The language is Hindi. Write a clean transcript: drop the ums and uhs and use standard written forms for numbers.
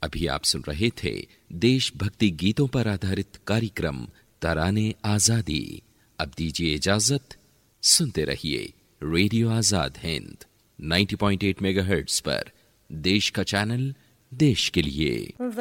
अभी आप सुन रहे थे देशभक्ति गीतों पर आधारित कार्यक्रम तराने आजादी। अब दीजिए इजाजत, सुनते रहिए रेडियो आजाद हिंद 90.8 मेगाहर्ट्ज पर, देश का चैनल, देश के लिए।